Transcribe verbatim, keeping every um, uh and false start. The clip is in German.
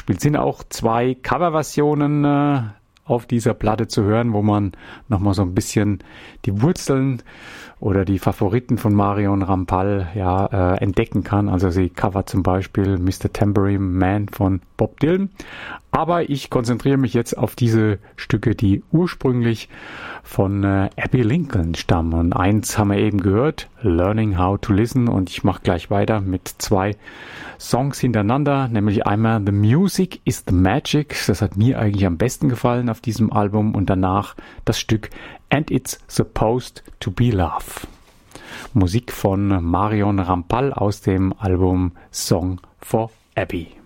nachspielt. Sind auch zwei Coverversionen äh, auf dieser Platte zu hören, wo man nochmal so ein bisschen die Wurzeln oder die Favoriten von Marion Rampal ja äh, entdecken kann. Also sie covert zum Beispiel Mister Tambourine Man von Bob Dylan. Aber ich konzentriere mich jetzt auf diese Stücke, die ursprünglich von äh, Abbey Lincoln stammen. Und eins haben wir eben gehört, Learning How to Listen. Und ich mache gleich weiter mit zwei Songs hintereinander, nämlich einmal The Music is the Magic. Das hat mir eigentlich am besten gefallen auf diesem Album. Und danach das Stück And It's Supposed to Be Love. Musik von Marion Rampal aus dem Album Song for Abby.